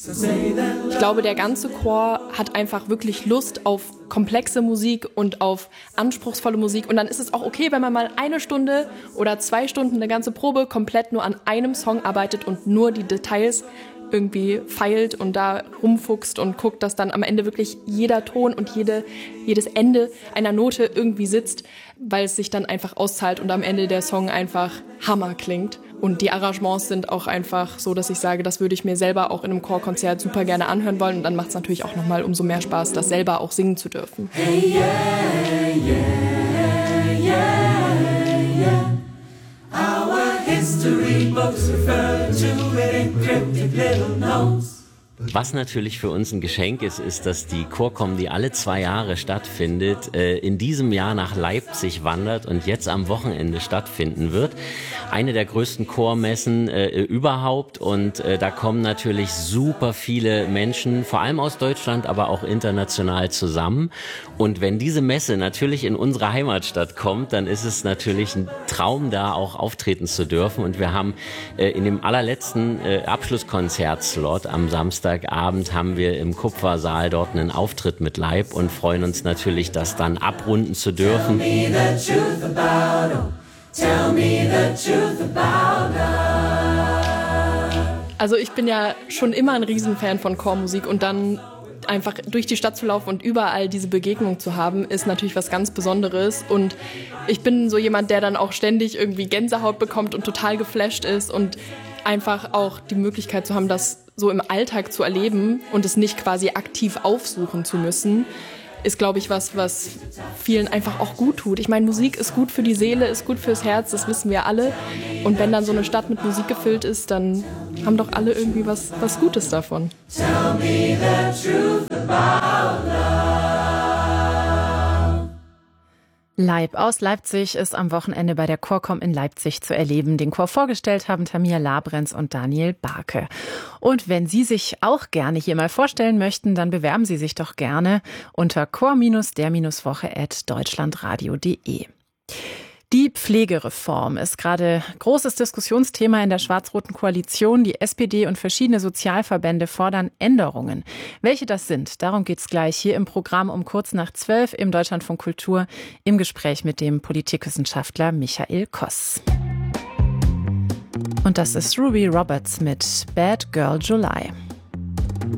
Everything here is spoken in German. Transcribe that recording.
Ich glaube, der ganze Chor hat einfach wirklich Lust auf komplexe Musik und auf anspruchsvolle Musik. Und dann ist es auch okay, wenn man mal 1 Stunde oder 2 Stunden eine ganze Probe komplett nur an einem Song arbeitet und nur die Details irgendwie feilt und da rumfuchst und guckt, dass dann am Ende wirklich jeder Ton und jedes Ende einer Note irgendwie sitzt, weil es sich dann einfach auszahlt und am Ende der Song einfach Hammer klingt. Und die Arrangements sind auch einfach so, dass ich sage, das würde ich mir selber auch in einem Chorkonzert super gerne anhören wollen. Und dann macht es natürlich auch nochmal umso mehr Spaß, das selber auch singen zu dürfen. Hey, yeah, yeah, yeah, yeah. Our history books refer to an encrypted little notes. Was natürlich für uns ein Geschenk ist, ist, dass die Chorcom, die alle 2 Jahre stattfindet, in diesem Jahr nach Leipzig wandert und jetzt am Wochenende stattfinden wird. Eine der größten Chormessen überhaupt und da kommen natürlich super viele Menschen, vor allem aus Deutschland, aber auch international zusammen. Und wenn diese Messe natürlich in unsere Heimatstadt kommt, dann ist es natürlich ein Traum, da auch auftreten zu dürfen. Und wir haben in dem allerletzten Abschlusskonzertslot am Samstagabend haben wir im Kupfersaal dort einen Auftritt mit Leib und freuen uns natürlich, das dann abrunden zu dürfen. Tell me the truth about it. Tell me the truth about love. Also ich bin ja schon immer ein Riesenfan von Chormusik und dann einfach durch die Stadt zu laufen und überall diese Begegnung zu haben, ist natürlich was ganz Besonderes. Und ich bin so jemand, der dann auch ständig irgendwie Gänsehaut bekommt und total geflasht ist und einfach auch die Möglichkeit zu haben, das so im Alltag zu erleben und es nicht quasi aktiv aufsuchen zu müssen, ist, glaube ich, was vielen einfach auch gut tut. Ich meine, Musik ist gut für die Seele, ist gut fürs Herz, das wissen wir alle. Und wenn dann so eine Stadt mit Musik gefüllt ist, dann haben doch alle irgendwie was Gutes davon. Tell me the truth about love. Leib aus Leipzig ist am Wochenende bei der Chorcom in Leipzig zu erleben. Den Chor vorgestellt haben Tamia Labrenz und Daniel Barke. Und wenn Sie sich auch gerne hier mal vorstellen möchten, dann bewerben Sie sich doch gerne unter chor-der-woche@deutschlandradio.de. Die Pflegereform ist gerade großes Diskussionsthema in der schwarz-roten Koalition. Die SPD und verschiedene Sozialverbände fordern Änderungen. Welche das sind, darum geht's gleich hier im Programm um kurz nach 12 im Deutschlandfunk Kultur im Gespräch mit dem Politikwissenschaftler Michael Koss. Und das ist Ruby Roberts mit Bad Girl July.